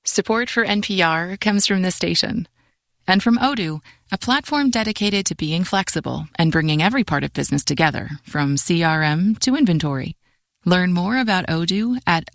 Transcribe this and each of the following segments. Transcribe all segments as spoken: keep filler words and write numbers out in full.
Support for N P R comes from this station. And from Odoo, a platform dedicated to being flexible and bringing every part of business together, from C R M to inventory. Learn more about Odoo at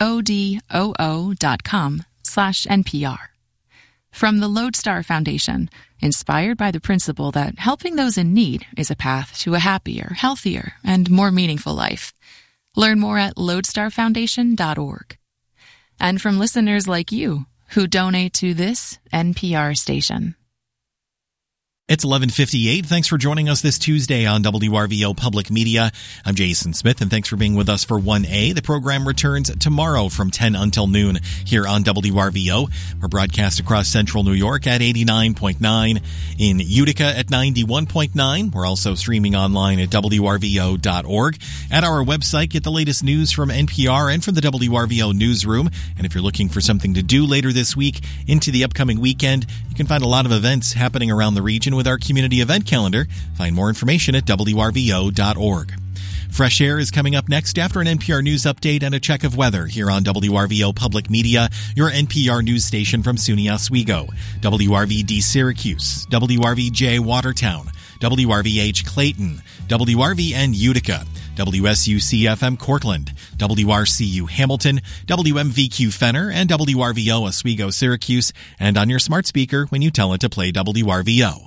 odoo.com slash NPR. From the Lodestar Foundation, inspired by the principle that helping those in need is a path to a happier, healthier, and more meaningful life. Learn more at lodestar foundation dot org. And from listeners like you, who donate to this N P R station. It's eleven fifty-eight. Thanks for joining us this Tuesday on W R V O Public Media. I'm Jason Smith, and thanks for being with us for one A. The program returns tomorrow from ten until noon here on W R V O. We're broadcast across central New York at eighty-nine point nine, in Utica at ninety-one point nine. We're also streaming online at W R V O dot org. At our website, get the latest news from N P R and from the W R V O newsroom. And if you're looking for something to do later this week into the upcoming weekend, you can find a lot of events happening around the region with our community event calendar. Find more information at W R V O dot org. Fresh Air is coming up next after an N P R News update and a check of weather here on W R V O Public Media, your N P R news station from SUNY Oswego, W R V D Syracuse, W R V J Watertown, W R V H Clayton, W R V N Utica, W S U C F M Cortland, W R C U Hamilton, W M V Q Fenner, and W R V O Oswego Syracuse, and on your smart speaker when you tell it to play W R V O.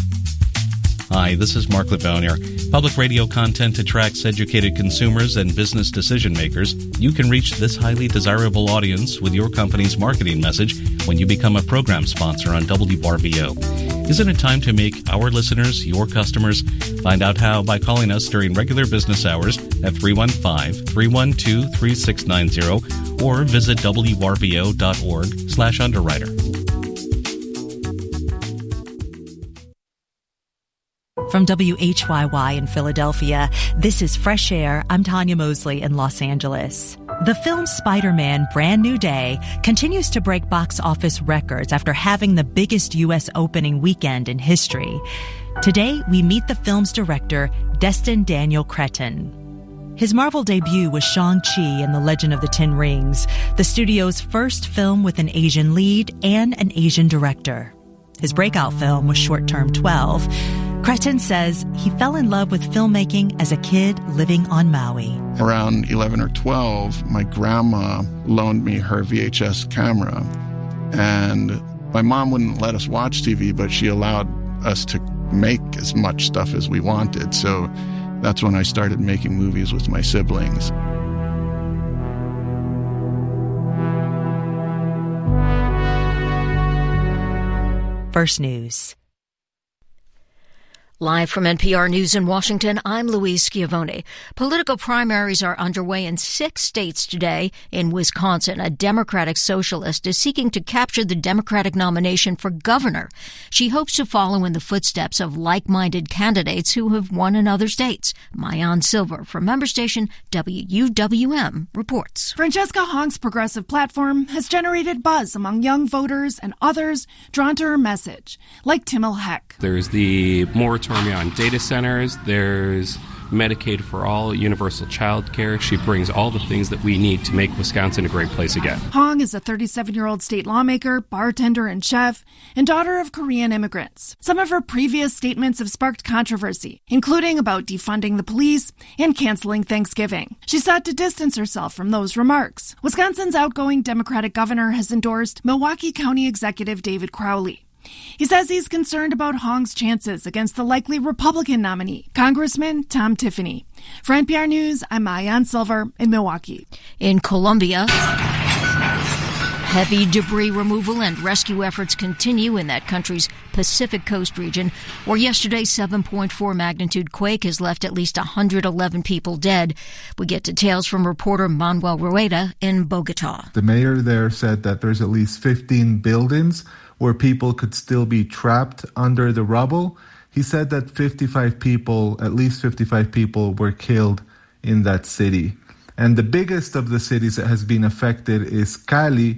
Hi, this is Mark Levonier. Public radio content attracts educated consumers and business decision makers. You can reach this highly desirable audience with your company's marketing message when you become a program sponsor on W R V O. Isn't it time to make our listeners your customers? Find out how by calling us during regular business hours at three one five, three one two, three six nine zero or visit W R V O dot org slash underwriter. From W H Y Y in Philadelphia, this is Fresh Air. I'm Tanya Mosley in Los Angeles. The film Spider-Man Brand New Day continues to break box office records after having the biggest U S opening weekend in history. Today, we meet the film's director, Destin Daniel Cretton. His Marvel debut was Shang-Chi and the Legend of the Ten Rings, the studio's first film with an Asian lead and an Asian director. His breakout film was Short Term twelve. Cretton says he fell in love with filmmaking as a kid living on Maui. Around eleven or twelve, my grandma loaned me her V H S camera. And my mom wouldn't let us watch T V, but she allowed us to make as much stuff as we wanted. So that's when I started making movies with my siblings. First News. Live from N P R News in Washington, I'm Louise Schiavone. Political primaries are underway in six states today. In Wisconsin, a Democratic socialist is seeking to capture the Democratic nomination for governor. She hopes to follow in the footsteps of like-minded candidates who have won in other states. Maayan Silver from member station W U W M reports. Francesca Hong's progressive platform has generated buzz among young voters and others drawn to her message, like Timil Heck. There's the moratorium on data centers, there's Medicaid for all, universal child care. She brings all the things that we need to make Wisconsin a great place again. Hong is a thirty-seven-year-old state lawmaker, bartender, and chef, and daughter of Korean immigrants. Some of her previous statements have sparked controversy, including about defunding the police and canceling Thanksgiving. She sought to distance herself from those remarks. Wisconsin's outgoing Democratic governor has endorsed Milwaukee County Executive David Crowley. He says he's concerned about Hong's chances against the likely Republican nominee, Congressman Tom Tiffany. For N P R News, I'm Maayan Silver in Milwaukee. In Colombia, heavy debris removal and rescue efforts continue in that country's Pacific Coast region, where yesterday's seven point four magnitude quake has left at least one hundred eleven people dead. We get details from reporter Manuel Rueda in Bogota. The mayor there said that there's at least fifteen buildings where people could still be trapped under the rubble. He said that fifty-five people, at least fifty-five people, were killed in that city. And the biggest of the cities that has been affected is Cali,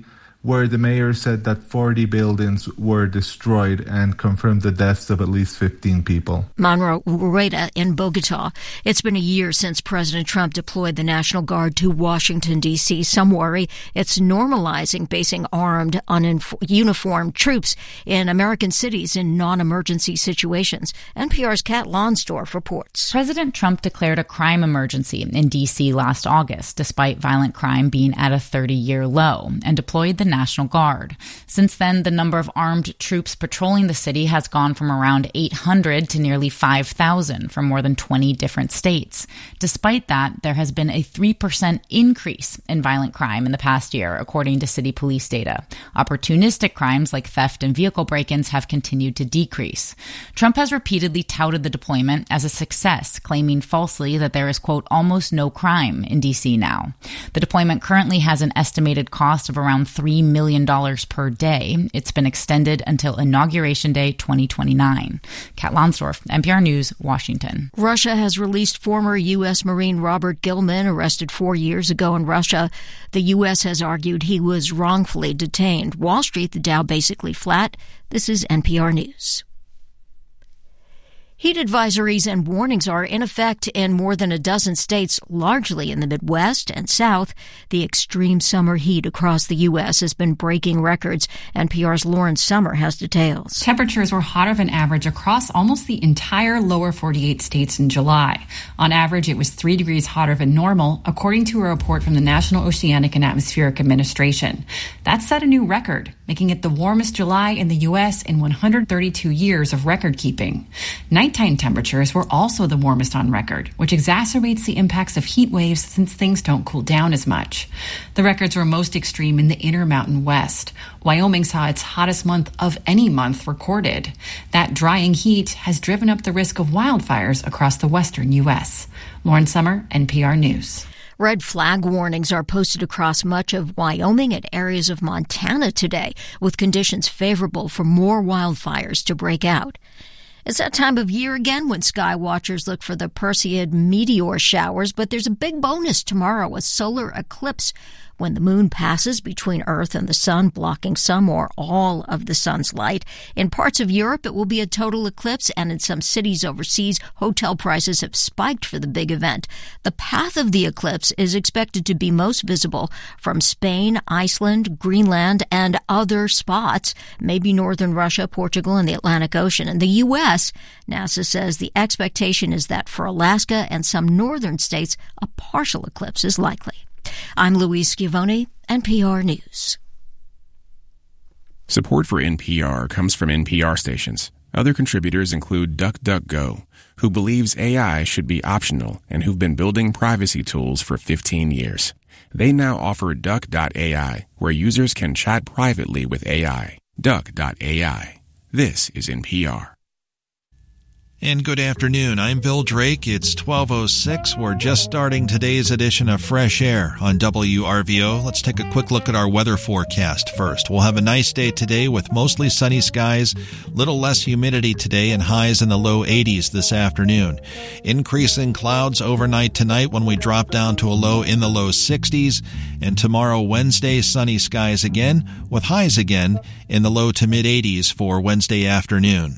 where the mayor said that forty buildings were destroyed and confirmed the deaths of at least fifteen people. Monroe Rueda in Bogota. It's been a year since President Trump deployed the National Guard to Washington, D C. Some worry it's normalizing basing armed, uniformed troops in American cities in non-emergency situations. N P R's Kat Lonsdorf reports. President Trump declared a crime emergency in D C last August, despite violent crime being at a thirty-year low, and deployed the National Guard. Since then, the number of armed troops patrolling the city has gone from around eight hundred to nearly five thousand from more than twenty different states. Despite that, there has been a three percent increase in violent crime in the past year, according to city police data. Opportunistic crimes like theft and vehicle break-ins have continued to decrease. Trump has repeatedly touted the deployment as a success, claiming falsely that there is, quote, almost no crime in D C now. The deployment currently has an estimated cost of around three million dollars per day. It's been extended until Inauguration Day twenty twenty-nine. Kat Lonsdorf, N P R News, Washington. Russia has released former U S Marine Robert Gilman, arrested four years ago in Russia. The U S has argued he was wrongfully detained. Wall Street, the Dow basically flat. This is N P R News. Heat advisories and warnings are in effect in more than a dozen states, largely in the Midwest and South. The extreme summer heat across the U S has been breaking records. N P R's Lauren Summer has details. Temperatures were hotter than average across almost the entire lower forty-eight states in July. On average, it was three degrees hotter than normal, according to a report from the National Oceanic and Atmospheric Administration. That set a new record, making it the warmest July in the U S in one hundred thirty-two years of record keeping. Nighttime temperatures were also the warmest on record, which exacerbates the impacts of heat waves since things don't cool down as much. The records were most extreme in the Intermountain West. Wyoming saw its hottest month of any month recorded. That drying heat has driven up the risk of wildfires across the western U S. Lauren Summer, N P R News. Red flag warnings are posted across much of Wyoming and areas of Montana today, with conditions favorable for more wildfires to break out. It's that time of year again when sky watchers look for the Perseid meteor showers, but there's a big bonus tomorrow, a solar eclipse, when the moon passes between Earth and the sun, blocking some or all of the sun's light. In parts of Europe, it will be a total eclipse, and in some cities overseas, hotel prices have spiked for the big event. The path of the eclipse is expected to be most visible from Spain, Iceland, Greenland, and other spots, maybe northern Russia, Portugal, and the Atlantic Ocean. In the U S, NASA says the expectation is that for Alaska and some northern states, a partial eclipse is likely. I'm Louise Schiavone, N P R News. Support for N P R comes from N P R stations. Other contributors include DuckDuckGo, who believes A I should be optional and who've been building privacy tools for fifteen years. They now offer Duck dot A I, where users can chat privately with A I. Duck dot A I. This is N P R. And good afternoon. I'm Bill Drake. It's twelve oh six. We're just starting today's edition of Fresh Air on W R V O. Let's take a quick look at our weather forecast first. We'll have a nice day today with mostly sunny skies, little less humidity today, and highs in the low eighties this afternoon. Increasing clouds overnight tonight when we drop down to a low in the low sixties. And tomorrow, Wednesday, sunny skies again with highs again in the low to mid eighties for Wednesday afternoon.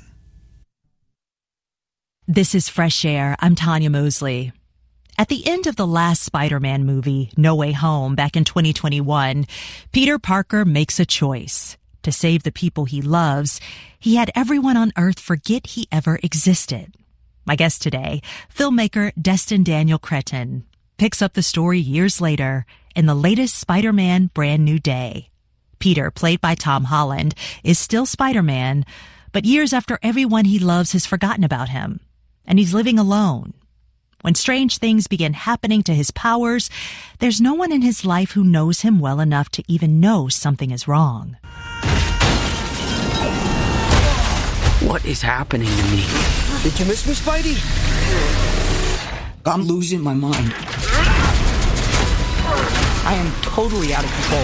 This is Fresh Air. I'm Tanya Mosley. At the end of the last Spider-Man movie, No Way Home, back in twenty twenty-one, Peter Parker makes a choice. To save the people he loves, he had everyone on Earth forget he ever existed. My guest today, filmmaker Destin Daniel Cretton, picks up the story years later in the latest Spider-Man Brand New Day. Peter, played by Tom Holland, is still Spider-Man, but years after everyone he loves has forgotten about him. And he's living alone. When strange things begin happening to his powers, there's no one in his life who knows him well enough to even know something is wrong. What is happening to me? Did you miss me, Spidey? I'm losing my mind. I am totally out of control.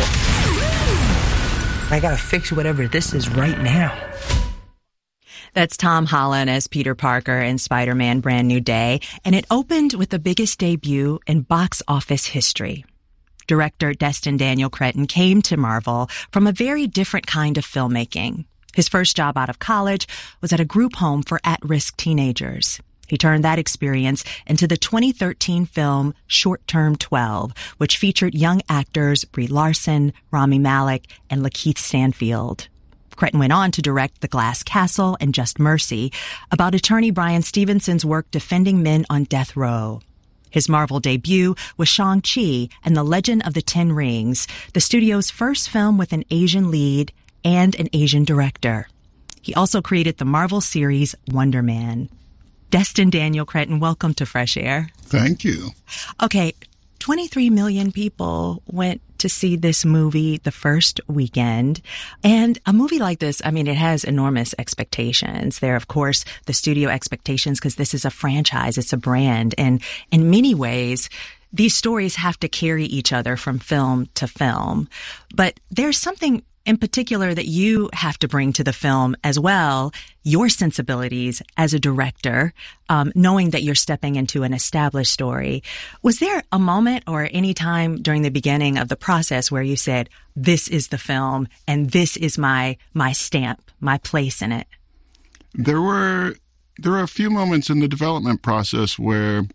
I gotta fix whatever this is right now. That's Tom Holland as Peter Parker in Spider-Man Brand New Day, and it opened with the biggest debut in box office history. Director Destin Daniel Cretton came to Marvel from a very different kind of filmmaking. His first job out of college was at a group home for at-risk teenagers. He turned that experience into the twenty thirteen film Short Term twelve, which featured young actors Brie Larson, Rami Malek, and Lakeith Stanfield. Cretton went on to direct The Glass Castle and Just Mercy, about attorney Bryan Stevenson's work defending men on death row. His Marvel debut was Shang-Chi and the Legend of the Ten Rings, the studio's first film with an Asian lead and an Asian director. He also created the Marvel series Wonder Man. Destin Daniel Cretton, welcome to Fresh Air. Thank you. Okay, twenty-three million people went to see this movie the first weekend. And a movie like this, I mean, it has enormous expectations. There are, of course, the studio expectations because this is a franchise. It's a brand. And in many ways, these stories have to carry each other from film to film. But there's something in particular that you have to bring to the film as well, your sensibilities as a director, um, knowing that you're stepping into an established story. Was there a moment or any time during the beginning of the process where you said, this is the film and this is my my stamp, my place in it? There were there were a few moments in the development process where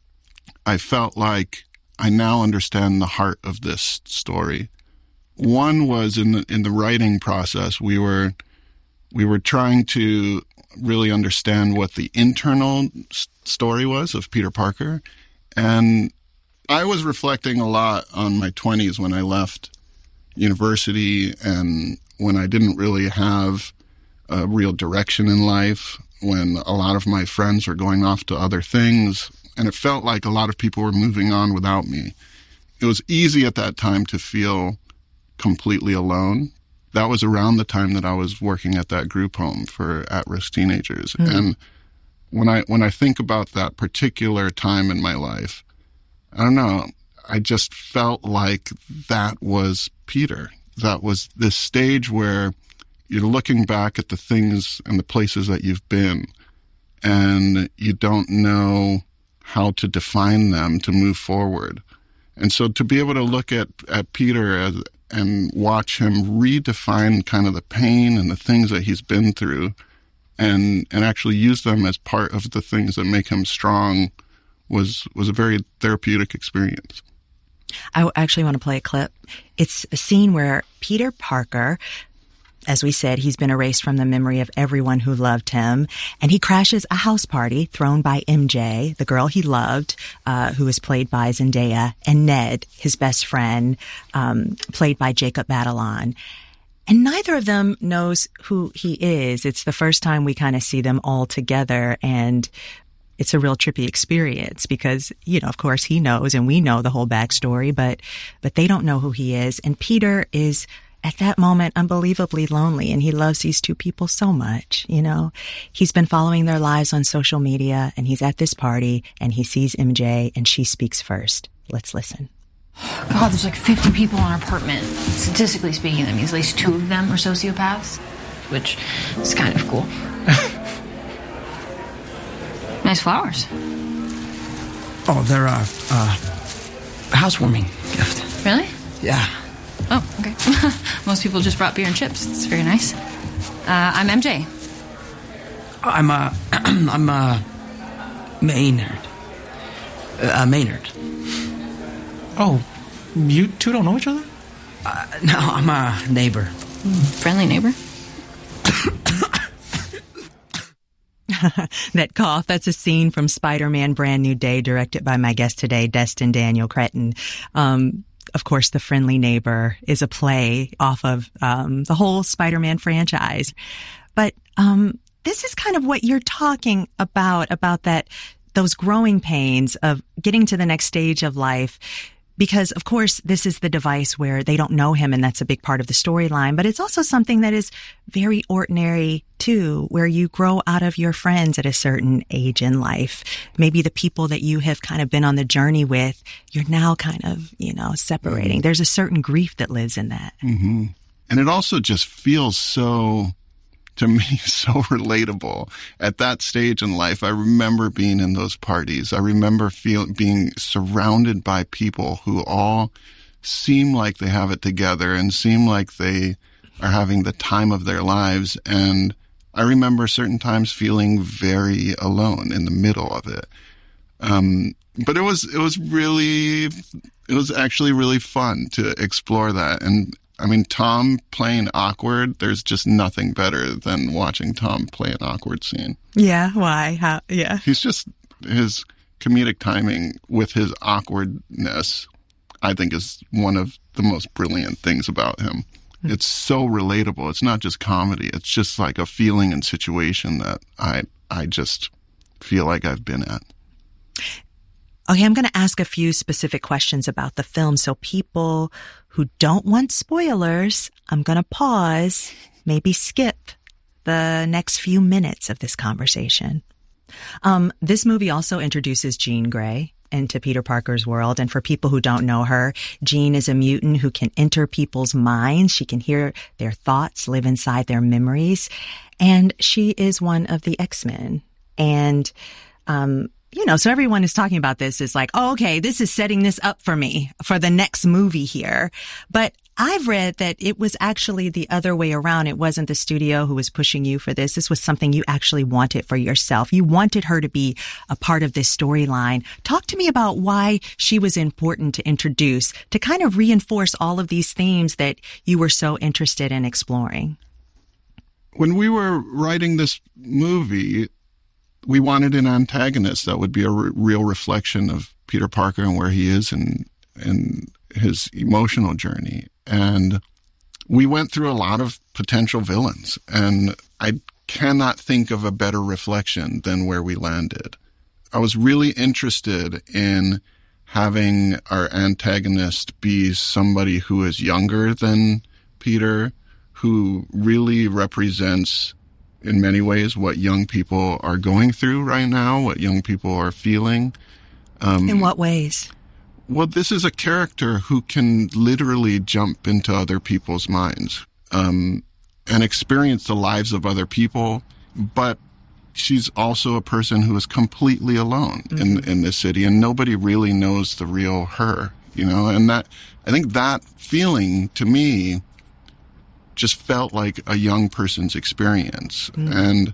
I felt like I now understand the heart of this story. One was in the in the writing process. We were we were trying to really understand what the internal s- story was of Peter Parker, and I was reflecting a lot on my twenties when I left university and when I didn't really have a real direction in life, when a lot of my friends were going off to other things, and it felt like a lot of people were moving on without me. It was easy at that time to feel completely alone. That was around the time that I was working at that group home for at-risk teenagers. Mm. And when I when I think about that particular time in my life, I don't know, I just felt like that was Peter. That was this stage where you're looking back at the things and the places that you've been, and you don't know how to define them to move forward. And so to be able to look at, at Peter as and watch him redefine kind of the pain and the things that he's been through and and actually use them as part of the things that make him strong was was a very therapeutic experience. I actually want to play a clip. It's a scene where Peter Parker, as we said, he's been erased from the memory of everyone who loved him, and he crashes a house party thrown by M J, the girl he loved, uh, who was played by Zendaya, and Ned, his best friend, um, played by Jacob Batalon. And neither of them knows who he is. It's the first time we kind of see them all together, and it's a real trippy experience because, you know, of course he knows and we know the whole backstory, but, but they don't know who he is. And Peter is at that moment unbelievably lonely, and he loves these two people so much. You know, he's been following their lives on social media, and he's at this party and he sees M J and she speaks first. Let's listen. God, there's like fifty people in our apartment. Statistically speaking, that means at least two of them are sociopaths, which is kind of cool. Nice flowers. Oh, they're a uh, uh, housewarming gift. Really? Yeah. Oh, okay. Most people just brought beer and chips. It's very nice. Uh, I'm M J. I'm uh, I'm uh, Maynard. Uh, Maynard. Oh, you two don't know each other? Uh, no, I'm a neighbor. Mm, friendly neighbor. That cough, that's a scene from Spider-Man Brand New Day, directed by my guest today, Destin Daniel Cretton. Um, of course, The Friendly Neighbor is a play off of um, the whole Spider-Man franchise. But um, this is kind of what you're talking about, about that, those growing pains of getting to the next stage of life. Because, of course, this is the device where they don't know him, and that's a big part of the storyline. But it's also something that is very ordinary, too, where you grow out of your friends at a certain age in life. Maybe the people that you have kind of been on the journey with, you're now kind of, you know, separating. Mm-hmm. There's a certain grief that lives in that. Mm-hmm. And it also just feels so, to me, so relatable. At that stage in life, I remember being in those parties. I remember feel, being surrounded by people who all seem like they have it together and seem like they are having the time of their lives. And I remember certain times feeling very alone in the middle of it. Um, but it was, it was really, it was actually really fun to explore that. And I mean, Tom playing awkward, there's just nothing better than watching Tom play an awkward scene. Yeah. Why? How? Yeah. He's just, his comedic timing with his awkwardness, I think, is one of the most brilliant things about him. Mm-hmm. It's so relatable. It's not just comedy. It's just like a feeling and situation that I, I just feel like I've been at. Okay, I'm going to ask a few specific questions about the film. So people who don't want spoilers, I'm going to pause, maybe skip the next few minutes of this conversation. Um, this movie also introduces Jean Grey into Peter Parker's world. And for people who don't know her, Jean is a mutant who can enter people's minds. She can hear their thoughts, live inside their memories. And she is one of the X-Men. And, um, you know, so everyone is talking about this is like, oh, okay, this is setting this up for me for the next movie here. But I've read that it was actually the other way around. It wasn't the studio who was pushing you for this. This was something you actually wanted for yourself. You wanted her to be a part of this storyline. Talk to me about why she was important to introduce, to kind of reinforce all of these themes that you were so interested in exploring. When we were writing this movie, we wanted an antagonist that would be a r- real reflection of Peter Parker and where he is in, in his emotional journey. And we went through a lot of potential villains, and I cannot think of a better reflection than where we landed. I was really interested in having our antagonist be somebody who is younger than Peter, who really represents in many ways what young people are going through right now, what young people are feeling. Um, in what ways? Well, this is a character who can literally jump into other people's minds um, and experience the lives of other people, but she's also a person who is completely alone mm-hmm. in, in this city, and nobody really knows the real her, you know? And that, I think that feeling, to me, just felt like a young person's experience. Mm. And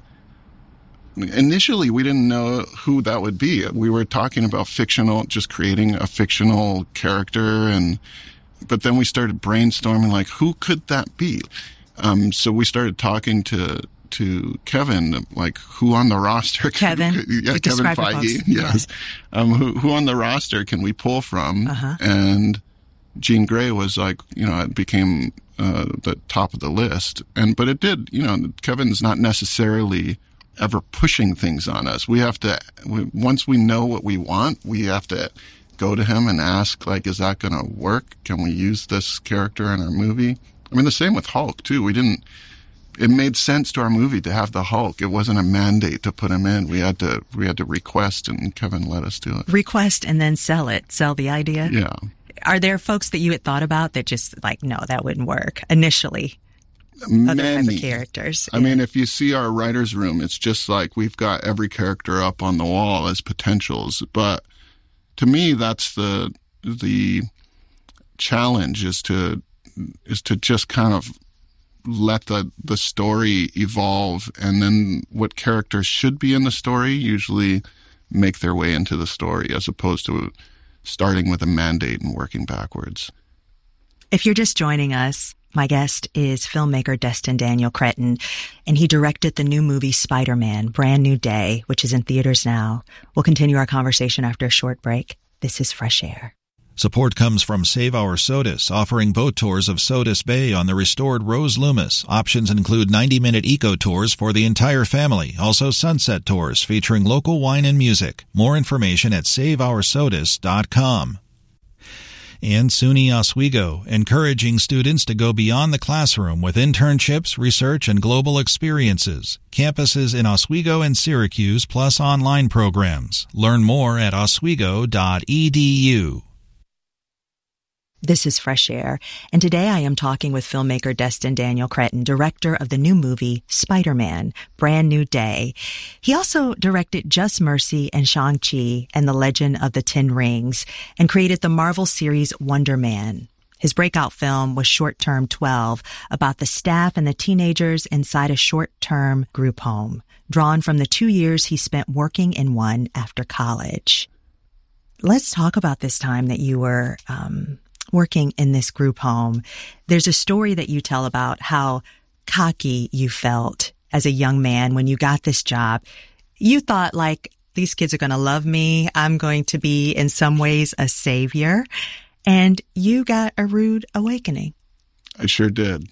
initially we didn't know who that would be. We were talking about fictional, just creating a fictional character. And, but then we started brainstorming, like, who could that be? Um, so we started talking to, to Kevin, like, who on the roster? Kevin. Can, yeah, Kevin Feige. Yes. Um, who, who on the roster can we pull from? Uh-huh. And Jean Grey was like, you know, it became, Uh, the top of the list. And, but it did, you know, Kevin's not necessarily ever pushing things on us. We have to, we, once we know what we want, we have to go to him and ask, like, is that going to work? Can we use this character in our movie? I mean, the same with Hulk, too. We didn't, it made sense to our movie to have the Hulk. It wasn't a mandate to put him in. We had to, we had to request, and Kevin let us do it. Request and then sell it, sell the idea? Yeah. Are there folks that you had thought about that just like, no, that wouldn't work initially? Many. Other type of characters. I yeah. mean, if you see our writer's room, it's just like we've got every character up on the wall as potentials. But to me, that's the the challenge is to is to just kind of let the the story evolve, and then what characters should be in the story usually make their way into the story, as opposed to starting with a mandate and working backwards. If you're just joining us, my guest is filmmaker Destin Daniel Cretton, and he directed the new movie Spider-Man, Brand New Day, which is in theaters now. We'll continue our conversation after a short break. This is Fresh Air. Support comes from Save Our Sodus, offering boat tours of Sodus Bay on the restored Rose Loomis. Options include ninety-minute eco tours for the entire family, also sunset tours featuring local wine and music. More information at save our sodus dot com. And SUNY Oswego, encouraging students to go beyond the classroom with internships, research, and global experiences. Campuses in Oswego and Syracuse, plus online programs. Learn more at oswego dot e d u. This is Fresh Air, and today I am talking with filmmaker Destin Daniel Cretton, director of the new movie Spider-Man, Brand New Day. He also directed Just Mercy and Shang-Chi and the Legend of the Ten Rings, and created the Marvel series Wonder Man. His breakout film was Short Term twelve, about the staff and the teenagers inside a short-term group home, drawn from the two years he spent working in one after college. Let's talk about this time that you were um, working in this group home. There's a story that you tell about how cocky you felt as a young man when you got this job. You thought, like, these kids are going to love me. I'm going to be, in some ways, a savior. And you got a rude awakening. I sure did.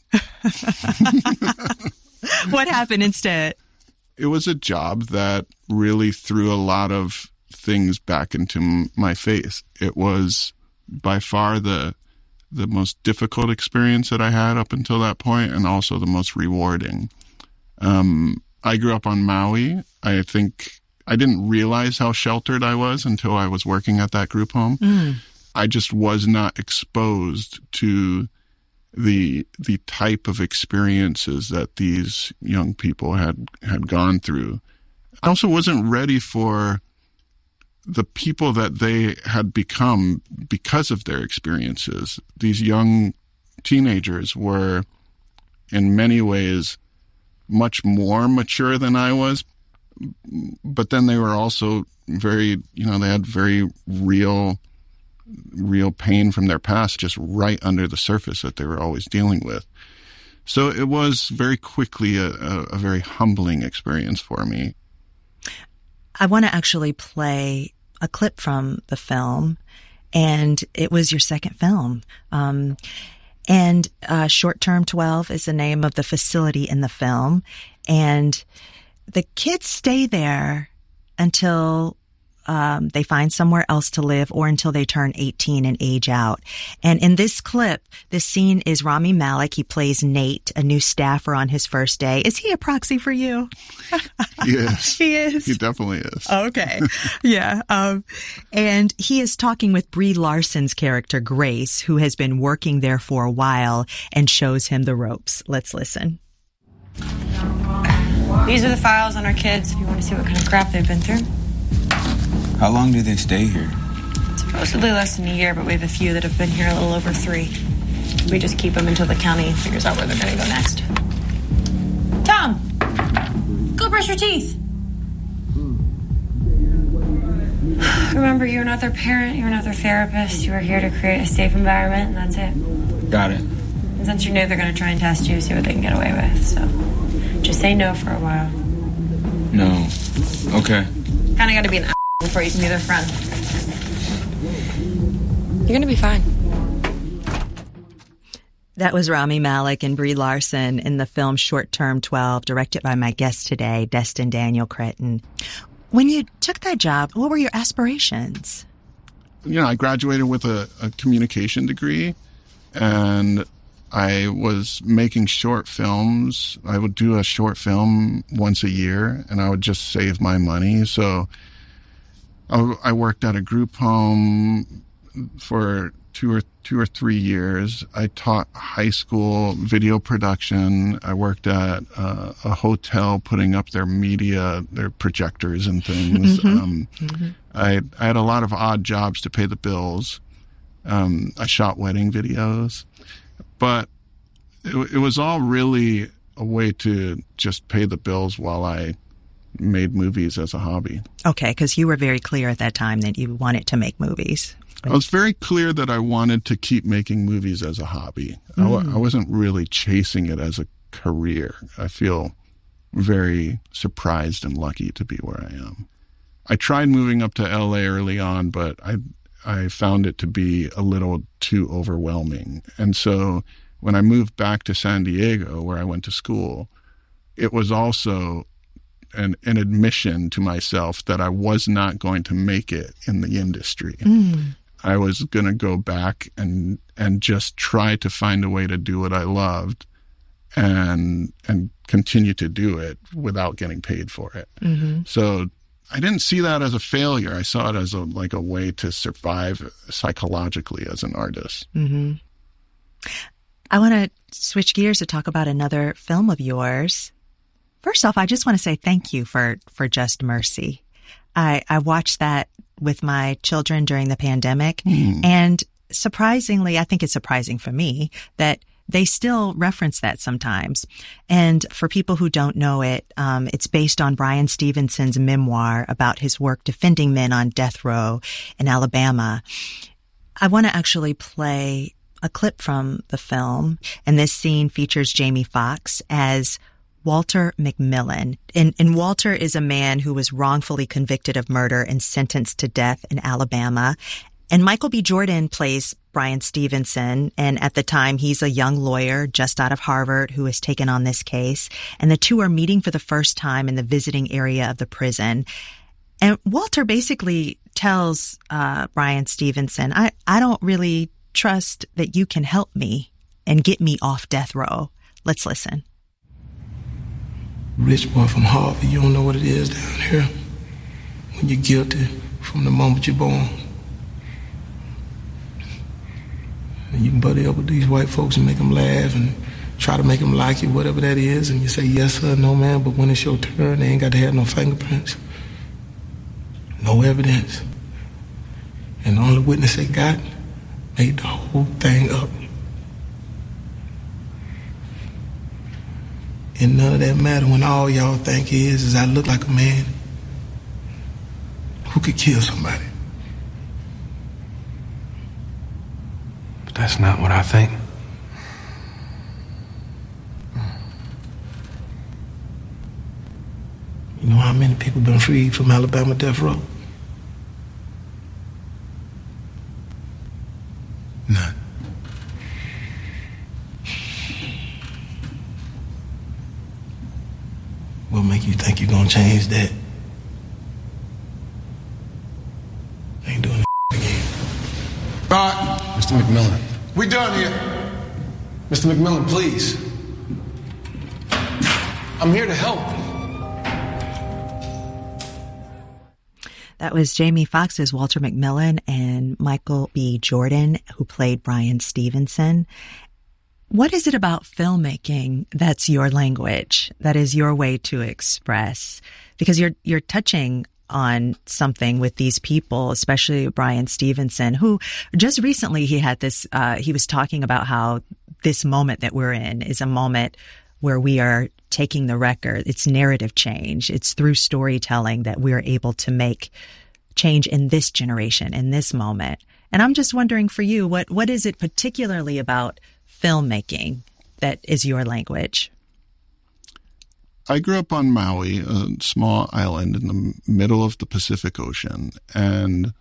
What happened instead? It was a job that really threw a lot of things back into m- my face. It was by far the the most difficult experience that I had up until that point, and also the most rewarding. Um, I grew up on Maui. I think I didn't realize how sheltered I was until I was working at that group home. Mm. I just was not exposed to the the type of experiences that these young people had had gone through. I also wasn't ready for the people that they had become because of their experiences. These young teenagers were, in many ways, much more mature than I was, but then they were also very, you know, they had very real real pain from their past just right under the surface that they were always dealing with. So it was very quickly a, a, a very humbling experience for me. I want to actually play a clip from the film, and it was your second film. Um, and uh, Short Term twelve is the name of the facility in the film. And the kids stay there until Um, they find somewhere else to live, or until they turn eighteen and age out. And in this clip, this scene is Rami Malek. He plays Nate, a new staffer on his first day. Is he a proxy for you? Yes. He is? He definitely is. Okay. Yeah. Um, and he is talking with Brie Larson's character, Grace, who has been working there for a while, and shows him the ropes. Let's listen. These are the files on our kids if you want to see what kind of crap they've been through. How long do they stay here? Supposedly less than a year, but we have a few that have been here a little over three. We just keep them until the county figures out where they're going to go next. Tom! Go brush your teeth! Remember, you're not their parent, you're not their therapist. You are here to create a safe environment, and that's it. Got it. And since you know they're going to try and test you, see what they can get away with, so just say no for a while. No. Okay. Kind of got to be an before you can be their friend. You're gonna be fine. That was Rami Malek and Brie Larson in the film Short Term twelve, directed by my guest today, Destin Daniel Cretton. When you took that job, what were your aspirations? You know, I graduated with a, a communication degree, and I was making short films. I would do a short film once a year, and I would just save my money. So I worked at a group home for two or two or three years. I taught high school video production. I worked at uh, a hotel putting up their media, their projectors and things. Mm-hmm. Um, mm-hmm. I, I had a lot of odd jobs to pay the bills. Um, I shot wedding videos, but it, it was all really a way to just pay the bills while I made movies as a hobby. Okay, because you were very clear at that time that you wanted to make movies. I was very clear that I wanted to keep making movies as a hobby. Mm. I, w- I wasn't really chasing it as a career. I feel very surprised and lucky to be where I am. I tried moving up to L A early on, but I I found it to be a little too overwhelming. And so when I moved back to San Diego, where I went to school, it was also An, an admission to myself that I was not going to make it in the industry. Mm. I was going to go back and and just try to find a way to do what I loved, and and continue to do it without getting paid for it. Mm-hmm. So I didn't see that as a failure. I saw it as a like a way to survive psychologically as an artist. Mm-hmm. I want to switch gears to talk about another film of yours. First off, I just want to say thank you for, for Just Mercy. I, I watched that with my children during the pandemic, mm. and surprisingly, I think it's surprising for me that they still reference that sometimes. And for people who don't know it, um, it's based on Bryan Stevenson's memoir about his work defending men on death row in Alabama. I want to actually play a clip from the film, and this scene features Jamie Foxx as Walter McMillan. And, and Walter is a man who was wrongfully convicted of murder and sentenced to death in Alabama. And Michael B. Jordan plays Bryan Stevenson, and at the time he's a young lawyer just out of Harvard who has taken on this case, and the two are meeting for the first time in the visiting area of the prison. And Walter basically tells uh Bryan Stevenson, I, I don't really trust that you can help me and get me off death row. Let's listen. Rich boy from Harvard, you don't know what it is down here when you're guilty from the moment you're born. And you can buddy up with these white folks and make them laugh and try to make them like you, whatever that is, and you say yes sir, no ma'am, but when it's your turn, they ain't got to have no fingerprints, no evidence. And the only witness they got made the whole thing up. And none of that matter when all y'all think is, is I look like a man who could kill somebody. But that's not what I think. You know how many people been freed from Alabama death row? None. What make you think you're gonna change that? I ain't doing it again. All right, Mister McMillan. We done here. Mister McMillan, please. I'm here to help. That was Jamie Foxx's Walter McMillan and Michael B. Jordan, who played Bryan Stevenson. What is it about filmmaking that's your language, that is your way to express? Because you're you're touching on something with these people, especially Bryan Stevenson, who just recently he had this, uh, he was talking about how this moment that we're in is a moment where we are taking the record. It's narrative change. It's through storytelling that we're able to make change in this generation, in this moment. And I'm just wondering for you, what what is it particularly about filmmaking that is your language? I grew up on Maui, a small island in the middle of the Pacific Ocean, and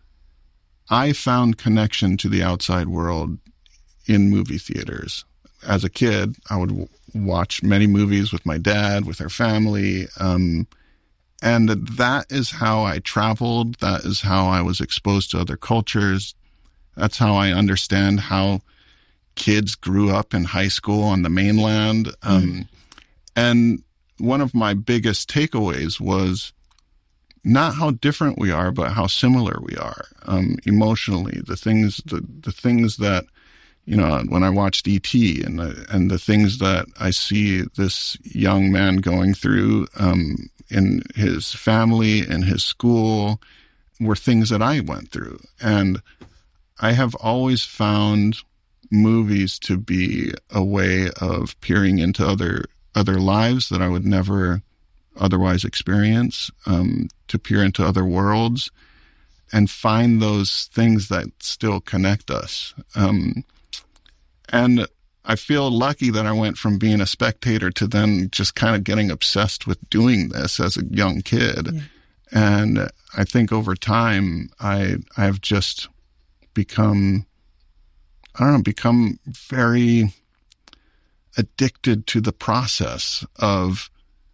I found connection to the outside world in movie theaters. As a kid, I would w- watch many movies with my dad, with our family, um, and that is how I traveled. That is how I was exposed to other cultures. That's how I understand how kids grew up in high school on the mainland. Um, mm. And one of my biggest takeaways was not how different we are, but how similar we are um, emotionally. The things, the, the things that, you know, when I watched E T and the, and the things that I see this young man going through um, in his family, in his school, were things that I went through. And I have always found movies to be a way of peering into other other lives that I would never otherwise experience, um, to peer into other worlds and find those things that still connect us. Um, and I feel lucky that I went from being a spectator to then just kind of getting obsessed with doing this as a young kid. Yeah. And I think over time, I I've just become, I don't know, become very addicted to the process of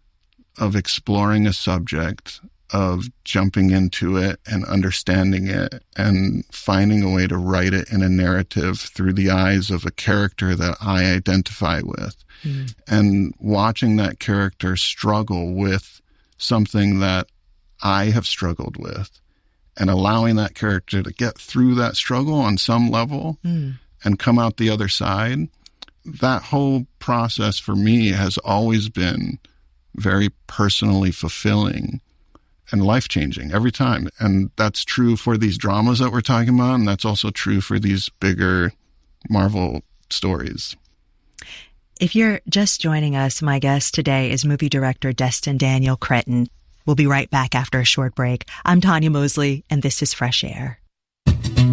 of exploring a subject, of jumping into it and understanding it and finding a way to write it in a narrative through the eyes of a character that I identify with. Mm-hmm. And watching that character struggle with something that I have struggled with and allowing that character to get through that struggle on some level mm. and come out the other side. That whole process for me has always been very personally fulfilling and life-changing every time. And that's true for these dramas that we're talking about, and that's also true for these bigger Marvel stories. If you're just joining us, my guest today is movie director Destin Daniel Cretton. We'll be right back after a short break. I'm Tanya Mosley, and this is Fresh Air.